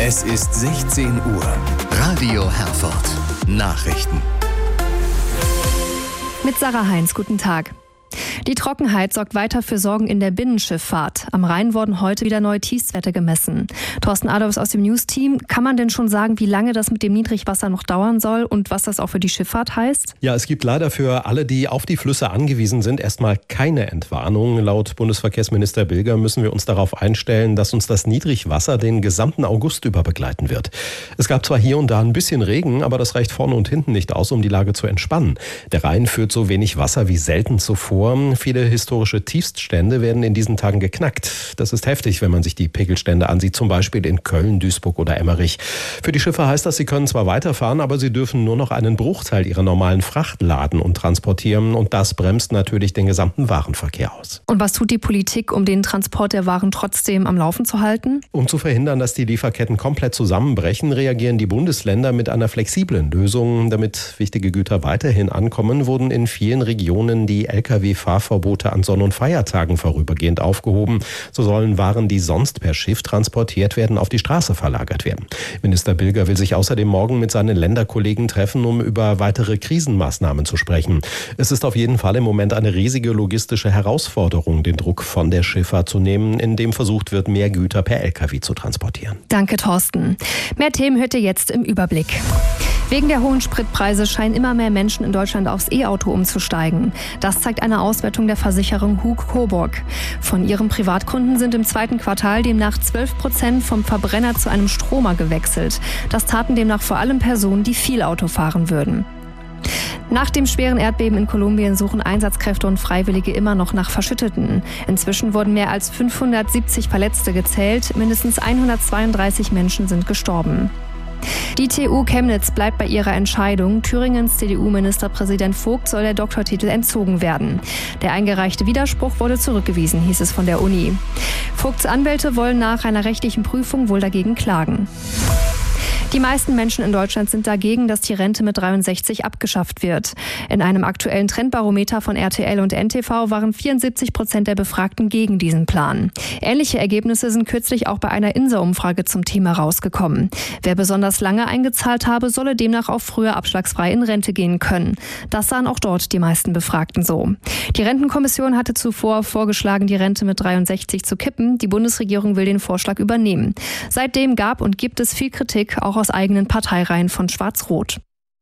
Es ist 16 Uhr. Radio Herford. Nachrichten. Mit Sarah Heinz, guten Tag. Die Trockenheit sorgt weiter für Sorgen in der Binnenschifffahrt. Am Rhein wurden heute wieder neue Tiefstwerte gemessen. Thorsten Adolfs aus dem News-Team. Kann man denn schon sagen, wie lange das mit dem Niedrigwasser noch dauern soll und was das auch für die Schifffahrt heißt? Ja, es gibt leider für alle, die auf die Flüsse angewiesen sind, erstmal keine Entwarnung. Laut Bundesverkehrsminister Bilger müssen wir uns darauf einstellen, dass uns das Niedrigwasser den gesamten August über begleiten wird. Es gab zwar hier und da ein bisschen Regen, aber das reicht vorne und hinten nicht aus, um die Lage zu entspannen. Der Rhein führt so wenig Wasser wie selten zuvor. Viele historische Tiefststände werden in diesen Tagen geknackt. Das ist heftig, wenn man sich die Pegelstände ansieht, zum Beispiel in Köln, Duisburg oder Emmerich. Für die Schiffe heißt das, sie können zwar weiterfahren, aber sie dürfen nur noch einen Bruchteil ihrer normalen Fracht laden und transportieren. Und das bremst natürlich den gesamten Warenverkehr aus. Und was tut die Politik, um den Transport der Waren trotzdem am Laufen zu halten? Um zu verhindern, dass die Lieferketten komplett zusammenbrechen, reagieren die Bundesländer mit einer flexiblen Lösung. Damit wichtige Güter weiterhin ankommen, wurden in vielen Regionen die Lkw-Fahrverbote an Sonn- und Feiertagen vorübergehend aufgehoben. So sollen Waren, die sonst per Schiff transportiert werden, auf die Straße verlagert werden. Minister Bilger will sich außerdem morgen mit seinen Länderkollegen treffen, um über weitere Krisenmaßnahmen zu sprechen. Es ist auf jeden Fall im Moment eine riesige logistische Herausforderung, den Druck von der Schifffahrt zu nehmen, indem versucht wird, mehr Güter per Lkw zu transportieren. Danke, Thorsten. Mehr Themen hört ihr jetzt im Überblick. Wegen der hohen Spritpreise scheinen immer mehr Menschen in Deutschland aufs E-Auto umzusteigen. Das zeigt eine Auswertung der Versicherung Hug Coburg. Von ihren Privatkunden sind im zweiten Quartal demnach 12% vom Verbrenner zu einem Stromer gewechselt. Das taten demnach vor allem Personen, die viel Auto fahren würden. Nach dem schweren Erdbeben in Kolumbien suchen Einsatzkräfte und Freiwillige immer noch nach Verschütteten. Inzwischen wurden mehr als 570 Verletzte gezählt. Mindestens 132 Menschen sind gestorben. Die TU Chemnitz bleibt bei ihrer Entscheidung. Thüringens CDU-Ministerpräsident Vogt soll der Doktortitel entzogen werden. Der eingereichte Widerspruch wurde zurückgewiesen, hieß es von der Uni. Vogts Anwälte wollen nach einer rechtlichen Prüfung wohl dagegen klagen. Die meisten Menschen in Deutschland sind dagegen, dass die Rente mit 63 abgeschafft wird. In einem aktuellen Trendbarometer von RTL und NTV waren 74% der Befragten gegen diesen Plan. Ähnliche Ergebnisse sind kürzlich auch bei einer INSA-Umfrage zum Thema rausgekommen. Wer besonders lange eingezahlt habe, solle demnach auch früher abschlagsfrei in Rente gehen können. Das sahen auch dort die meisten Befragten so. Die Rentenkommission hatte zuvor vorgeschlagen, die Rente mit 63 zu kippen. Die Bundesregierung will den Vorschlag übernehmen. Seitdem gab und gibt es viel Kritik, auch aus eigenen Parteireihen von Schwarz-Rot.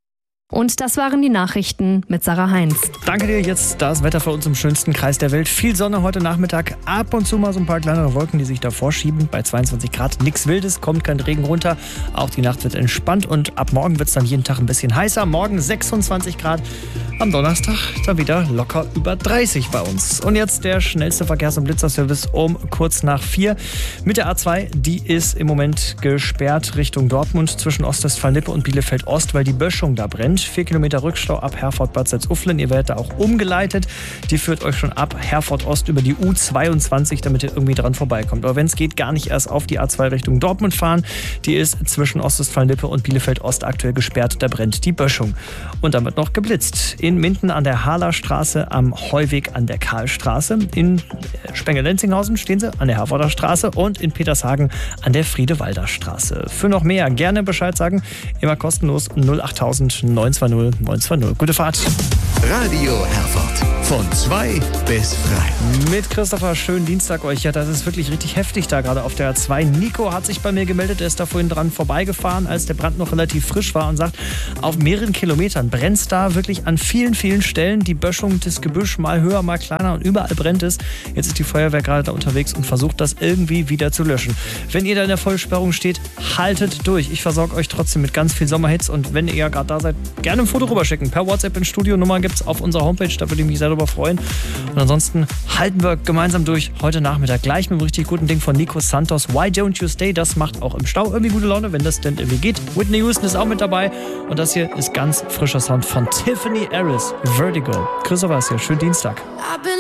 Und das waren die Nachrichten mit Sarah Heinz. Danke dir. Jetzt das Wetter für uns im schönsten Kreis der Welt. Viel Sonne heute Nachmittag. Ab und zu mal so ein paar kleinere Wolken, die sich da vorschieben. Bei 22 Grad nichts Wildes, kommt kein Regen runter. Auch die Nacht wird entspannt und ab morgen wird es dann jeden Tag ein bisschen heißer. Morgen 26 Grad. Am Donnerstag dann wieder locker über 30 bei uns. Und jetzt der schnellste Verkehrs- und Blitzerservice um kurz nach 4. Mit der A2, die ist im Moment gesperrt Richtung Dortmund zwischen Ostwestfalen-Lippe und Bielefeld-Ost, weil die Böschung da brennt. 4 Kilometer Rückstau ab Herford-Bad Salzuflen. Ihr werdet da auch umgeleitet. Die führt euch schon ab Herford-Ost über die U22, damit ihr irgendwie dran vorbeikommt. Aber wenn es geht, gar nicht erst auf die A2 Richtung Dortmund fahren. Die ist zwischen Ostwestfalen-Lippe und Bielefeld-Ost aktuell gesperrt. Da brennt die Böschung. Und damit noch geblitzt. In Minden an der Harlerstraße, am Heuweg an der Karlstraße. In Spengel-Lenzinghausen stehen sie an der Herforder Straße und in Petershagen an der Friedewalder Straße. Für noch mehr gerne Bescheid sagen. Immer kostenlos 08000 920 920. Gute Fahrt. Radio Herford. Von 2 bis 3. Mit Christopher, schönen Dienstag euch. Ja, das ist wirklich richtig heftig da gerade auf der A2. Nico hat sich bei mir gemeldet, er ist da vorhin dran vorbeigefahren, als der Brand noch relativ frisch war und sagt, auf mehreren Kilometern brennt es da wirklich an vielen, vielen Stellen. Die Böschung, das Gebüsch, mal höher, mal kleiner und überall brennt es. Jetzt ist die Feuerwehr gerade da unterwegs und versucht das irgendwie wieder zu löschen. Wenn ihr da in der Vollsperrung steht, haltet durch. Ich versorge euch trotzdem mit ganz viel Sommerhits und wenn ihr gerade da seid, gerne ein Foto rüberschicken. Per WhatsApp ins Studio. Nummer gibt es auf unserer Homepage, da würde ich mich sehr darüber freuen. Und ansonsten halten wir gemeinsam durch. Heute Nachmittag gleich mit einem richtig guten Ding von Nico Santos. Why Don't You Stay? Das macht auch im Stau irgendwie gute Laune, wenn das denn irgendwie geht. Whitney Houston ist auch mit dabei. Und das hier ist ganz frischer Sound von Tiffany Harris. Vertigo. Christopher ist hier. Schönen Dienstag.